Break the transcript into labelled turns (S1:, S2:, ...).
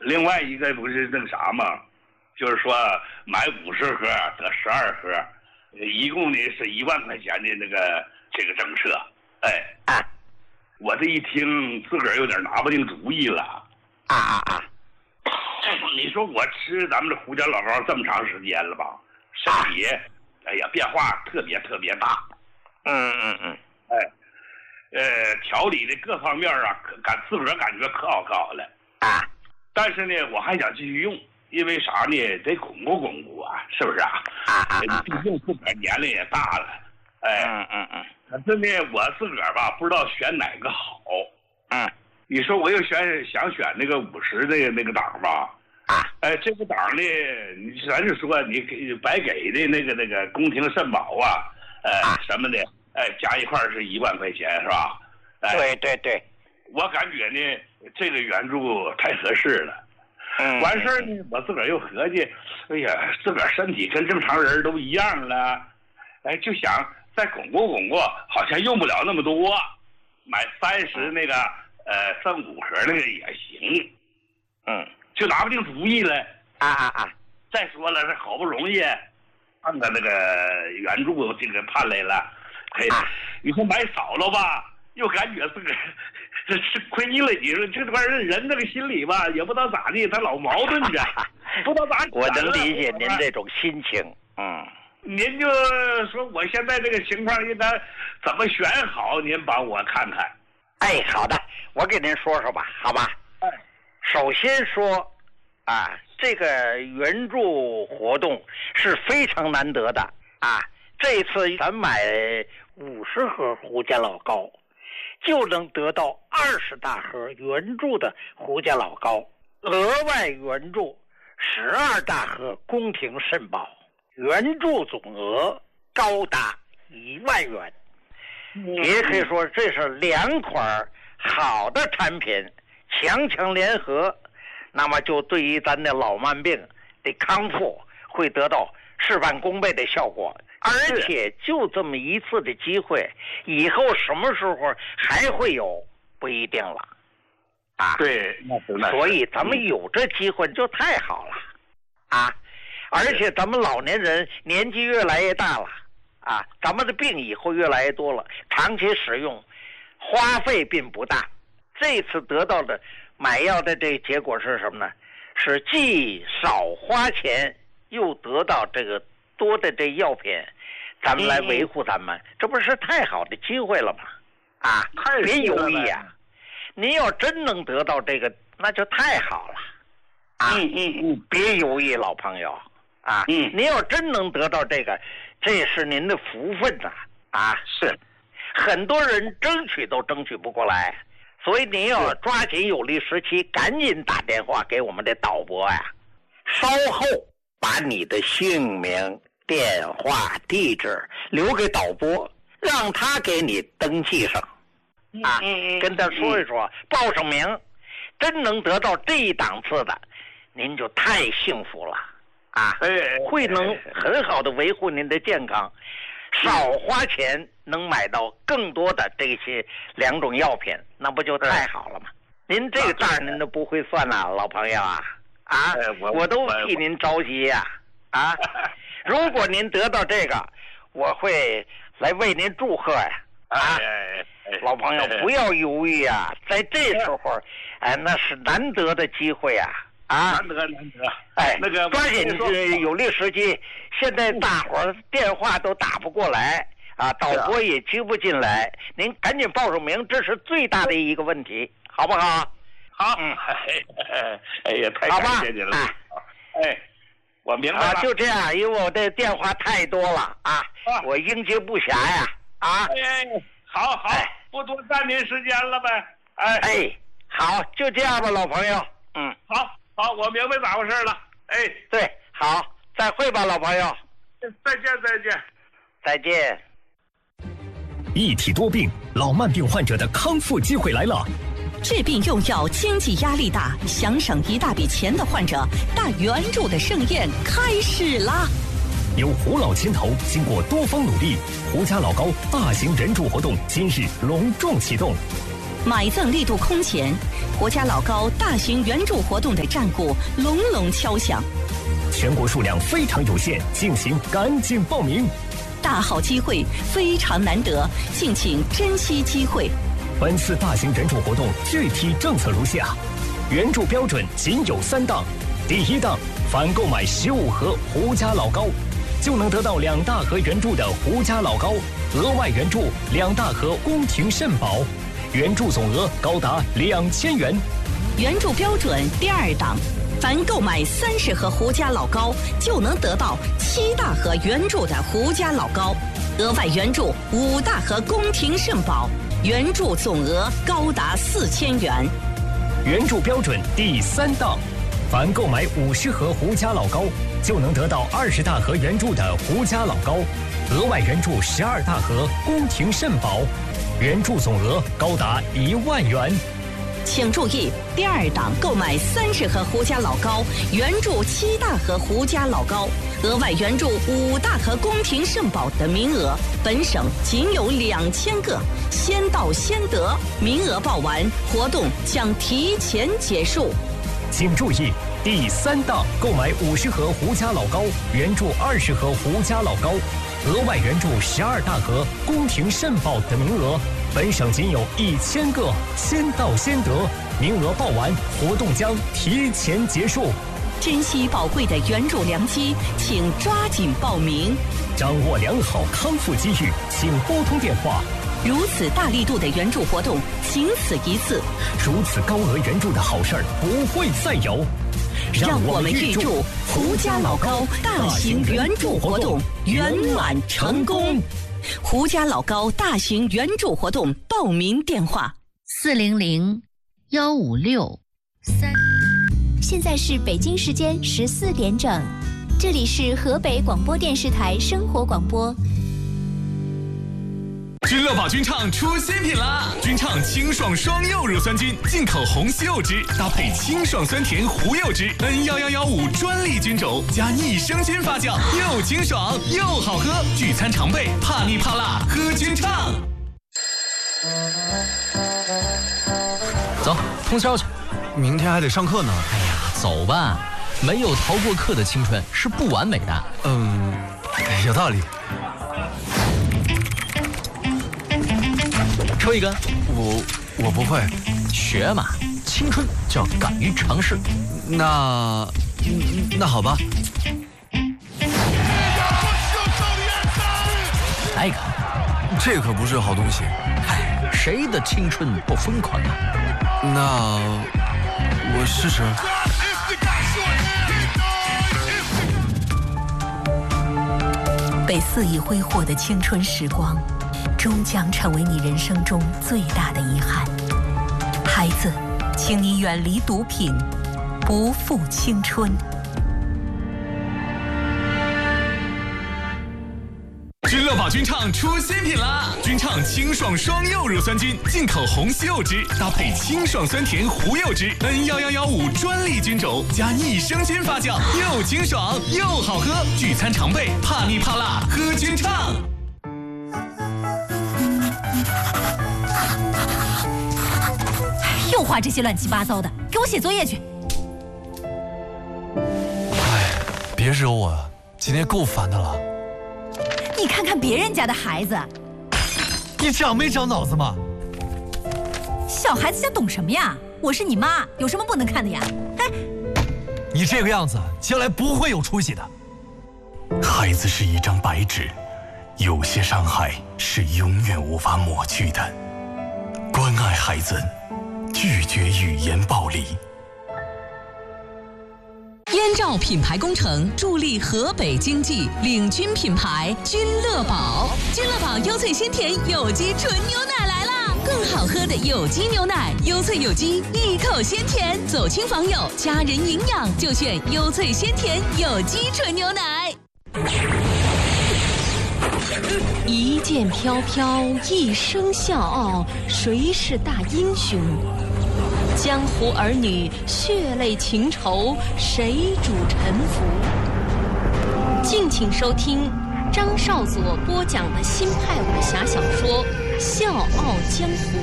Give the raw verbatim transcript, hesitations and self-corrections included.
S1: 另外一个不是那个啥嘛，就是说买五十盒得十二盒，一共呢是一万块钱的那个这个政策。哎啊，我这一听自个儿有点拿不定主意了。
S2: 啊啊啊！
S1: 你说我吃咱们这胡家老高这么长时间了吧，身体，哎呀变化特别特别大。
S2: 嗯嗯嗯。
S1: 哎，呃，调理的各方面啊，可感自个儿感觉可好可好了
S2: 啊。
S1: 但是呢，我还想继续用，因为啥呢？得巩固巩固啊，是不是啊？
S2: 啊啊啊！
S1: 毕竟自个儿年龄也大了，哎，
S2: 嗯嗯嗯。
S1: 可是呢，我自个儿吧，不知道选哪个好。
S2: 嗯。
S1: 你说我又选想选那个五十的那个档吧？
S2: 啊。
S1: 哎，这个档呢，你咱是说你给白给的那个那个宫廷肾宝啊，呃、啊、什么的，哎，加一块是一万块钱是吧？哎，
S2: 对对对。
S1: 我感觉呢，这个援助太合适了。
S2: 嗯。
S1: 完事儿呢，我自个儿又合计，哎呀，自个儿身体跟正常人都一样了，哎，就想再巩固巩固，好像用不了那么多，买三十那个，呃，剩五盒那个也行。
S2: 嗯。
S1: 就拿不定主意了。
S2: 啊啊啊！
S1: 再说了，这好不容易看看那个援助这个盼来了，嘿，啊、你说买少了吧，又感觉自个儿这吃亏了。你说这玩意儿人这个心理吧，也不知道咋地，他老矛盾着，不知道咋。
S2: 我能理解您这种心情。嗯。
S1: 您就说我现在这个情况应该怎么选好？您帮我看看。
S2: 哎，好的，我给您说说吧，好吧？
S1: 哎。
S2: 首先说，啊，这个援助活动是非常难得的啊！这次咱买五十盒胡家老高，就能得到二十大盒援助的胡家老高，额外援助十二大盒宫廷肾宝，援助总额高达一万元。也可以说这是两款好的产品强强联合，那么就对于咱的老慢病的康复会得到事半功倍的效果。而且就这么一次的机会，以后什么时候还会有不一定了啊。
S1: 对，那是那是。
S2: 所以咱们有这机会就太好了啊！而且咱们老年人年纪越来越大了啊，咱们的病以后越来越多了，长期使用花费并不大。这次得到的买药的这个结果是什么呢？是既少花钱，又得到这个多的这药品，咱们来维护咱们，嗯、这不是太好的机会了吗？啊，别犹豫啊！您要真能得到这个，那就太好了。啊，
S1: 嗯嗯嗯，
S2: 别犹豫，老朋友啊，
S1: 嗯，
S2: 您要真能得到这个，这是您的福分呐！啊，
S1: 是，
S2: 很多人争取都争取不过来。所以您要抓紧有利时期，赶紧打电话给我们的导播呀、啊。稍后把你的姓名、电话、地址留给导播，让他给你登记上。啊，跟他说一说，报上名，真能得到这一档次的，您就太幸福了啊！会能很好的维护您的健康。少花钱能买到更多的这些两种药品，那不就太好了吗？您这个账您都不会算呐、啊，老朋友啊啊！我, 我都替您着急呀 啊, 啊！如果您得到这个，我会来为您祝贺呀 啊, 啊！老朋友不要犹豫啊，在这时候，哎，那是难得的机会啊！啊，
S1: 难得难得，
S2: 哎，
S1: 那个
S2: 抓紧有利时机。现在大伙儿电话都打不过来啊，导播也接不进来，您赶紧报上名，这是最大的一个问题，好不好？
S1: 好，嗯，哎呀，太感谢您了，哎，我明白了，
S2: 啊、就这样，因为我的电话太多了啊，啊我应接不暇呀，啊，
S1: 哎，好好，哎、不多占您时间了呗，哎，
S2: 哎，好，就这样吧，老朋友，嗯，
S1: 好。好，我明白咋回事了。哎，
S2: 对，好，再会吧，老朋友。
S1: 再见，再见，
S2: 再见。
S3: 一体多病，老慢病患者的康复机会来了。
S4: 治病用药经济压力大，想省一大笔钱的患者，大援助的盛宴开始啦！
S3: 由胡老牵头，经过多方努力，胡家老高大型援助活动今日隆重启动。
S4: 买赠力度空前，胡家老高大型援助活动的战鼓隆隆敲响。
S3: 全国数量非常有限，敬请赶紧报名。
S4: 大好机会非常难得，敬请珍惜机会。
S3: 本次大型援助活动具体政策如下：援助标准仅有三档。第一档，凡购买十五盒胡家老高，就能得到两大盒援助的胡家老高，额外援助两大盒宫廷肾宝，援助总额高达两千元。
S4: 援助标准第二档，凡购买三十盒胡家老高，就能得到七大盒援助的胡家老高，额外援助五大盒宫廷肾宝，援助总额高达四千元。
S3: 援助标准第三档，凡购买五十盒胡家老高，就能得到二十大盒援助的胡家老高，额外援助十二大盒宫廷肾宝，援助总额高达一万元。
S4: 请注意，第二档购买三十盒胡家老高，援助七大盒胡家老高，额外援助五大盒宫廷肾宝的名额，本省仅有两千个，先到先得，名额报完，活动将提前结束。
S3: 请注意，第三档购买五十盒胡家老高，援助二十盒胡家老高，额外援助十二大盒宫廷肾宝的名额，本省仅有一千个，先到先得，名额报完，活动将提前结束。
S4: 珍惜宝贵的援助良机，请抓紧报名。
S3: 掌握良好康复机遇，请拨通电话。
S4: 如此大力度的援助活动，仅此一次。
S3: 如此高额援助的好事儿不会再有。
S4: 让我们预祝胡家老高大型援助活动圆满成功。胡家老高大型援助活动报名电话：
S5: 四零零幺五六三。
S6: 现在是北京时间十四点整，这里是河北广播电视台生活广播。
S7: 君乐宝君畅出新品啦！君畅清爽双柚乳酸菌，进口红西柚汁搭配清爽酸甜胡柚汁 N 一一一五专利菌种加益生菌发酵，又清爽又好喝，聚餐常备，怕腻怕辣喝君畅。
S8: 走，通宵去，
S9: 明天还得上课呢。
S8: 哎呀，走吧，没有逃过课的青春是不完美的。
S9: 嗯，有道理。
S8: 抽一根，
S9: 我我不会。
S8: 学嘛，青春就要敢于尝试。
S9: 那那好吧。
S8: 来一个，
S9: 这可不是好东西。
S8: 哎，谁的青春不疯狂啊？
S9: 那我试试。
S10: 被肆意挥霍的青春时光，终将成为你人生中最大的遗憾。孩子，请你远离毒品，不负青春。
S7: 君乐宝君畅出新品啦！君畅清爽双柚乳酸菌，进口红西柚汁搭配清爽酸甜胡柚汁 N 一一一五专利菌种加益生菌发酵，又清爽又好喝，聚餐常备，怕腻怕辣喝君畅。
S5: 又画这些乱七八糟的，给我写作业去。
S9: 哎，别惹我了，今天够烦的了。
S5: 你看看别人家的孩子，
S9: 你长没长脑子吗？
S5: 小孩子家懂什么呀？我是你妈，有什么不能看的呀？哎，
S9: 你这个样子，将来不会有出息的。
S11: 孩子是一张白纸，有些伤害是永远无法抹去的。关爱孩子，拒绝语言暴力。
S4: 燕赵品牌工程助力河北经济，领军品牌君乐宝。君乐宝优萃鲜甜有机纯牛奶来啦！更好喝的有机牛奶，优萃有机，一口鲜甜，走亲访友，家人营养就选优萃鲜甜有机纯牛奶。
S12: 一剑飘飘，一生笑傲，谁是大英雄？江湖儿女，血泪情仇，谁主沉浮？敬请收听张少佐播讲的新派武侠小说《笑傲江湖》。